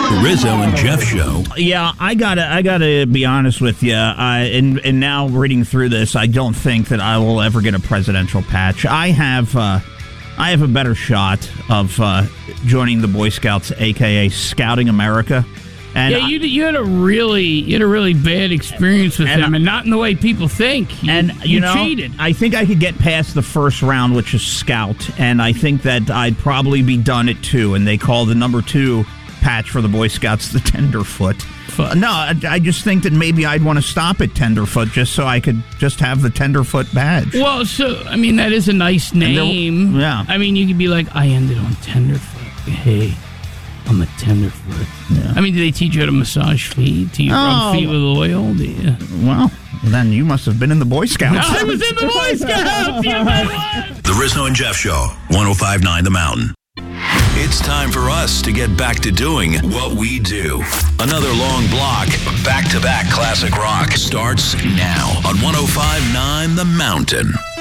The Rizzo and Jeff Show. Yeah, I gotta be honest with you. And now reading through this, I don't think that I will ever get a presidential patch. I have a better shot of joining the Boy Scouts, aka Scouting America. And yeah, you had a really bad experience with them, and not in the way people think. You cheated. I think I could get past the first round, which is Scout, and I think that I'd probably be done at 2. And they call the number 2 patch for the Boy Scouts the Tenderfoot. No, I just think that maybe I'd want to stop at Tenderfoot just so I could just have the Tenderfoot badge. Well, so I mean that is a nice name. Yeah. I mean you could be like, I ended on Tenderfoot. Hey, I'm a Tenderfoot. Yeah. I mean, do they teach you how to massage feet? Do you rub feet with oil? Well, then you must have been in the Boy Scouts. I was in the Boy Scouts. The Rizzo and Jeff Show, 105.9 The Mountain. It's time for us to get back to doing what we do. Another long block of back-to-back classic rock starts now on 105.9 The Mountain.